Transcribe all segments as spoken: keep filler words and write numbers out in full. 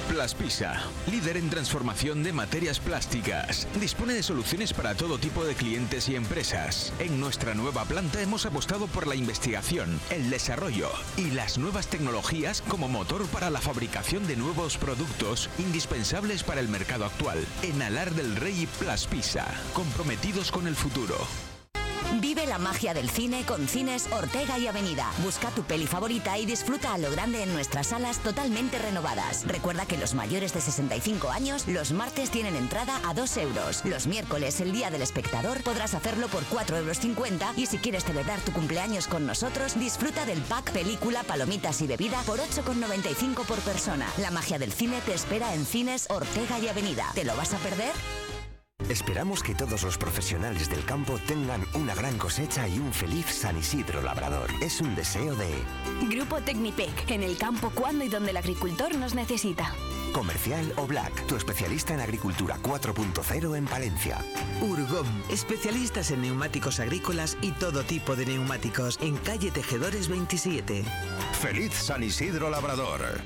Plaspisa, líder en transformación de materias plásticas. Dispone de soluciones para todo tipo de clientes y empresas. En nuestra nueva planta hemos apostado por la investigación, el desarrollo y las nuevas tecnologías como motor para la fabricación de nuevos productos indispensables para el mercado actual. En Alar del Rey, Plaspisa, comprometidos con el futuro. Vive la magia del cine con Cines Ortega y Avenida. Busca tu peli favorita y disfruta a lo grande en nuestras salas totalmente renovadas. Recuerda que los mayores de sesenta y cinco años los martes tienen entrada a dos euros. Los miércoles, el Día del Espectador, podrás hacerlo por cuatro euros cincuenta y si quieres celebrar tu cumpleaños con nosotros, disfruta del pack película, palomitas y bebida por ocho con noventa y cinco por persona. La magia del cine te espera en Cines Ortega y Avenida. ¿Te lo vas a perder? Esperamos que todos los profesionales del campo tengan una gran cosecha y un feliz San Isidro Labrador. Es un deseo de... Grupo Tecnipec, en el campo cuando y donde el agricultor nos necesita. Comercial o Black, tu especialista en agricultura cuatro punto cero en Palencia. Urgom, especialistas en neumáticos agrícolas y todo tipo de neumáticos, en calle Tejedores veintisiete. ¡Feliz San Isidro Labrador!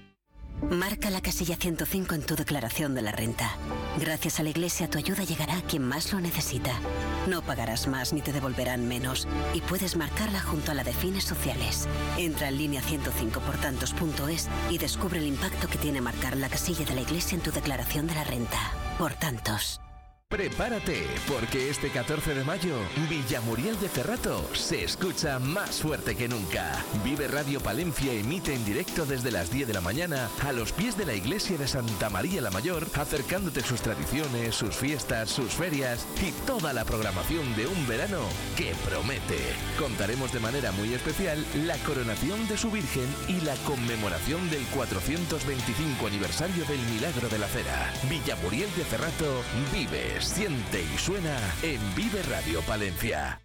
Marca la casilla ciento cinco en tu declaración de la renta. Gracias a la Iglesia tu ayuda llegará a quien más lo necesita. No pagarás más ni te devolverán menos y puedes marcarla junto a la de fines sociales. Entra en línea ciento cinco por tantos punto es y descubre el impacto que tiene marcar la casilla de la Iglesia en tu declaración de la renta. Por tantos. Prepárate, porque este catorce de mayo, Villamuriel de Cerrato se escucha más fuerte que nunca. Vive Radio Palencia emite en directo desde las diez de la mañana a los pies de la iglesia de Santa María la Mayor, acercándote sus tradiciones, sus fiestas, sus ferias y toda la programación de un verano que promete. Contaremos de manera muy especial la coronación de su Virgen y la conmemoración del cuatrocientos veinticinco aniversario del Milagro de la Cera. Villamuriel de Cerrato vive, siente y suena en Vive Radio Palencia.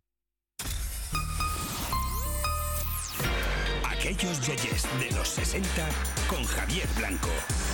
Aquellos yeyes de los sesenta con Javier Blanco.